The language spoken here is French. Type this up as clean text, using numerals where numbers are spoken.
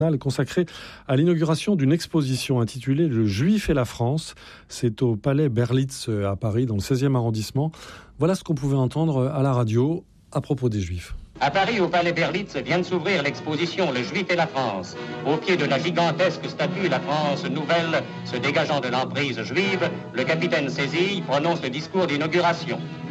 consacré à l'inauguration d'une exposition intitulée Le Juif et la France. C'est au Palais Berlitz à Paris, dans le 16e arrondissement. Voilà ce qu'on pouvait entendre à la radio à propos des Juifs. À Paris, au Palais Berlitz, vient de s'ouvrir l'exposition Le Juif et la France. Au pied de la gigantesque statue La France nouvelle se dégageant de l'emprise juive, le capitaine Sézille prononce le discours d'inauguration.